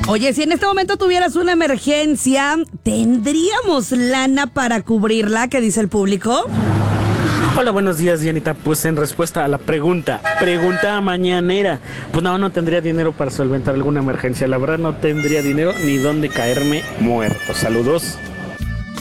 Oye, si en este momento tuvieras una emergencia, ¿tendríamos lana para cubrirla? ¿Qué dice el público? Hola, buenos días, Dianita. Pues en respuesta a la pregunta mañanera, pues no tendría dinero para solventar alguna emergencia. La verdad no tendría dinero ni dónde caerme muerto. Saludos.